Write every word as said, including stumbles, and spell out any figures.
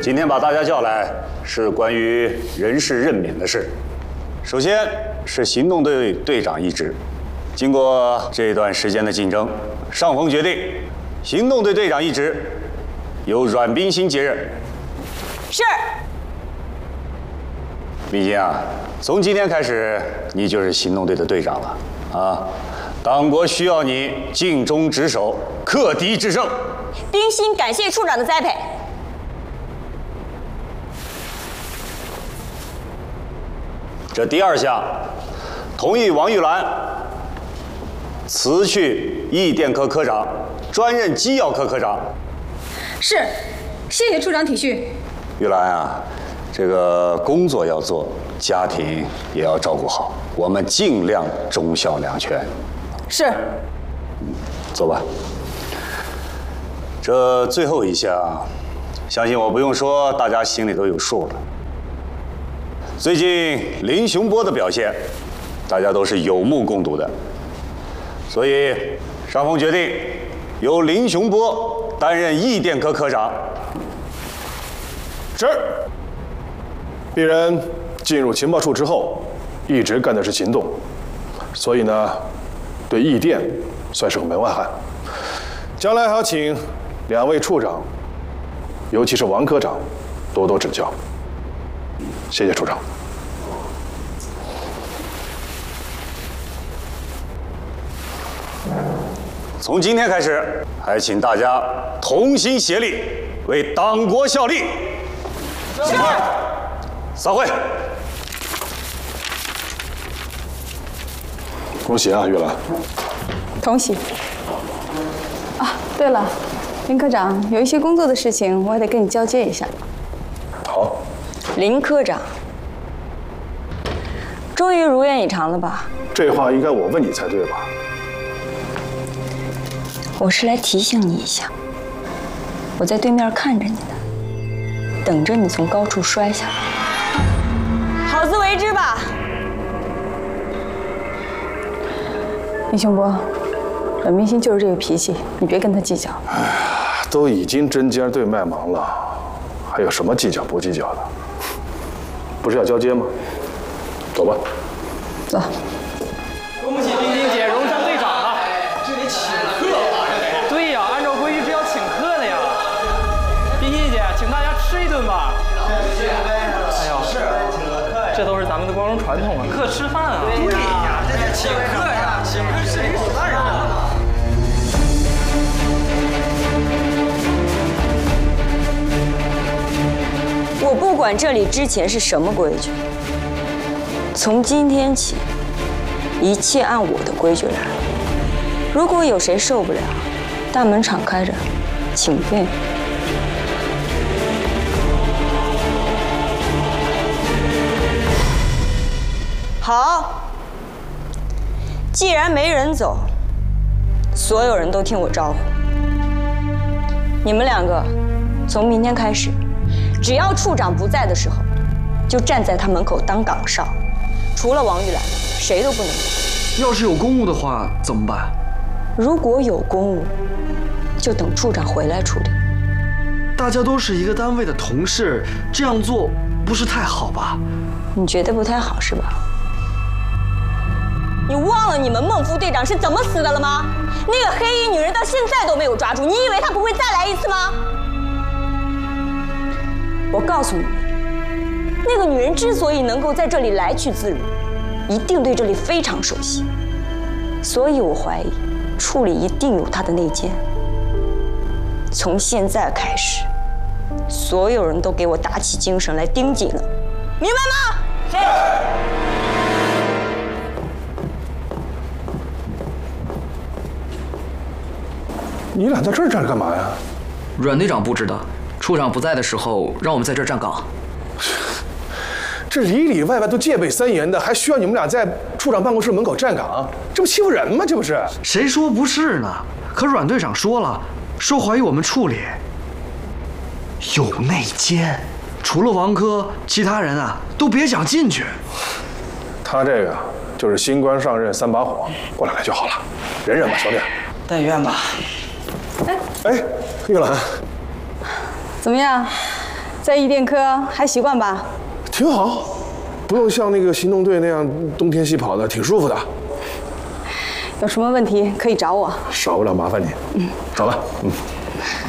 今天把大家叫来，是关于人事任免的事。首先是行动队队长一职，经过这一段时间的竞争，上峰决定，行动队队长一职由阮冰心接任。 是。 冰心啊，从今天开始，你就是行动队的队长了啊！党国需要你尽忠职守，克敌制胜。 冰心感谢处长的栽培。 这第二项，同意王玉兰辞去易电科科长，专任机要科科长。 是，谢谢处长体恤。 玉兰啊，这个工作要做，家庭也要照顾好，我们尽量忠孝两全。 是。 嗯，走吧。这最后一项，相信我不用说，大家心里都有数了。最近林雄波的表现，大家都是有目共睹的，所以上峰决定由林雄波担任易电科科长。 是。鄙人进入情报处之后，一直干的是行动，所以呢，对易电算是个门外汉。将来还要请两位处长，尤其是王科长，多多指教。谢谢处长。 从今天开始，还请大家同心协力，为党国效力。 是。 散会。 恭喜啊，玉兰。 恭喜。啊，对了，林科长，有一些工作的事情，我还得跟你交接一下。 好。 林科长，终于如愿以偿了吧？ 这话应该我问你才对吧？ 我是来提醒你一下，我在对面看着你呢，等着你从高处摔下来。好自为之吧。 林雄波，阮冰心就是这个脾气，你别跟他计较。 哎呀，都已经针尖对麦芒了，还有什么计较不计较的？不是要交接吗？走吧。 走。 恭喜冰冰姐荣升队长了！这得请客啊！对呀，按照规矩是要请客的呀。冰心姐，请大家吃一顿吧。哎呀，是，这都是咱们的光荣传统啊，客吃饭啊。对呀，这是请客呀，请客是理所当然的嘛。 我不管这里之前是什么规矩，从今天起，一切按我的规矩来。如果有谁受不了，大门敞开着，请便。好，既然没人走，所有人都听我招呼。你们两个，从明天开始，只要处长不在的时候，就站在他门口当岗哨，除了王玉兰，谁都不能走。 要是有公务的话怎么办？ 如果有公务，就等处长回来处理。 大家都是一个单位的同事，这样做不是太好吧？ 你觉得不太好是吧？你忘了你们孟副队长是怎么死的了吗？那个黑衣女人到现在都没有抓住，你以为她不会再来一次吗？我告诉你们，那个女人之所以能够在这里来去自如，一定对这里非常熟悉。所以我怀疑，处里一定有她的内奸。从现在开始，所有人都给我打起精神来盯紧了，明白吗？是。 你俩在这儿站着干嘛呀？ 阮队长布置的，处长不在的时候，让我们在这儿站岗。 这里里外外都戒备森严的，还需要你们俩在处长办公室门口站岗？这不欺负人吗？这不是？ 谁说不是呢？可阮队长说了，说怀疑我们处里有内奸，除了王科，其他人啊都别想进去。 他这个就是新官上任三把火，过来来就好了，忍忍吧，兄弟。 但愿吧。 哎哎，玉兰， 怎么样？ 在译电科还习惯吧？ 挺好，不用像那个行动队那样东天西跑的，挺舒服的。 有什么问题可以找我。 少不了麻烦你。嗯，走了。嗯。